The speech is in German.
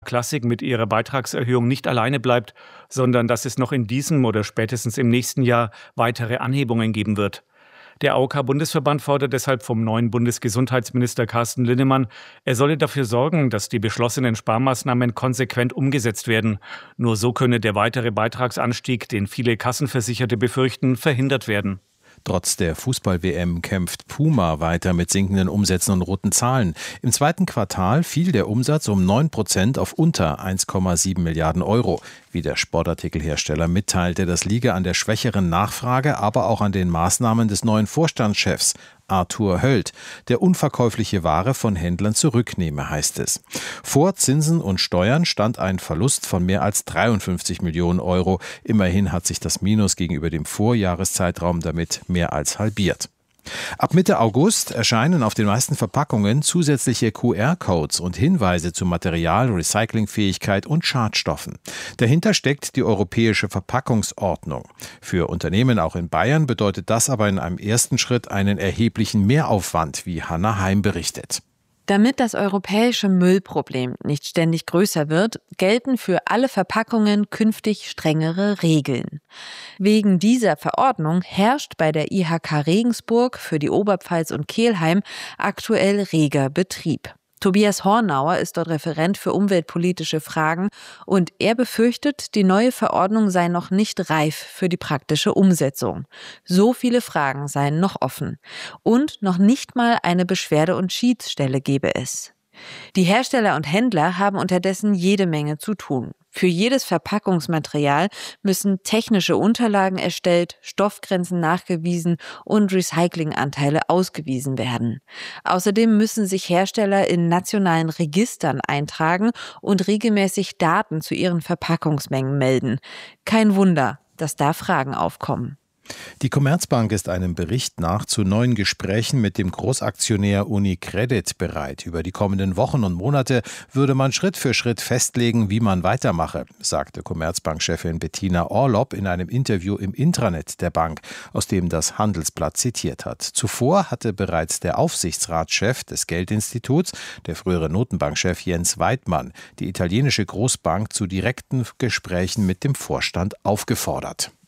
Classic mit ihrer Beitragserhöhung nicht alleine bleibt, sondern dass es noch in diesem oder spätestens im nächsten Jahr weitere Anhebungen geben wird. Der AOK-Bundesverband fordert deshalb vom neuen Bundesgesundheitsminister Carsten Linnemann, er solle dafür sorgen, dass die beschlossenen Sparmaßnahmen konsequent umgesetzt werden. Nur so könne der weitere Beitragsanstieg, den viele Kassenversicherte befürchten, verhindert werden. Trotz der Fußball-WM kämpft Puma weiter mit sinkenden Umsätzen und roten Zahlen. Im zweiten Quartal fiel der Umsatz um 9% auf unter 1,7 Milliarden Euro. Wie der Sportartikelhersteller mitteilte, das liege an der schwächeren Nachfrage, aber auch an den Maßnahmen des neuen Vorstandschefs Arthur Höld, der unverkäufliche Ware von Händlern zurücknehme, heißt es. Vor Zinsen und Steuern stand ein Verlust von mehr als 53 Millionen Euro. Immerhin hat sich das Minus gegenüber dem Vorjahreszeitraum damit mehr als halbiert. Ab Mitte August erscheinen auf den meisten Verpackungen zusätzliche QR-Codes und Hinweise zu Material, Recyclingfähigkeit und Schadstoffen. Dahinter steckt die Europäische Verpackungsordnung. Für Unternehmen auch in Bayern bedeutet das aber in einem ersten Schritt einen erheblichen Mehraufwand, wie Hannah Heim berichtet. Damit das europäische Müllproblem nicht ständig größer wird, gelten für alle Verpackungen künftig strengere Regeln. Wegen dieser Verordnung herrscht bei der IHK Regensburg für die Oberpfalz und Kelheim aktuell reger Betrieb. Tobias Hornauer ist dort Referent für umweltpolitische Fragen und er befürchtet, die neue Verordnung sei noch nicht reif für die praktische Umsetzung. So viele Fragen seien noch offen. Und noch nicht mal eine Beschwerde- und Schiedsstelle gebe es. Die Hersteller und Händler haben unterdessen jede Menge zu tun. Für jedes Verpackungsmaterial müssen technische Unterlagen erstellt, Stoffgrenzen nachgewiesen und Recyclinganteile ausgewiesen werden. Außerdem müssen sich Hersteller in nationalen Registern eintragen und regelmäßig Daten zu ihren Verpackungsmengen melden. Kein Wunder, dass da Fragen aufkommen. Die Commerzbank ist einem Bericht nach zu neuen Gesprächen mit dem Großaktionär UniCredit bereit. Über die kommenden Wochen und Monate würde man Schritt für Schritt festlegen, wie man weitermache, sagte Commerzbank-Chefin Bettina Orlopp in einem Interview im Intranet der Bank, aus dem das Handelsblatt zitiert hat. Zuvor hatte bereits der Aufsichtsratschef des Geldinstituts, der frühere Notenbankchef Jens Weidmann, die italienische Großbank zu direkten Gesprächen mit dem Vorstand aufgefordert.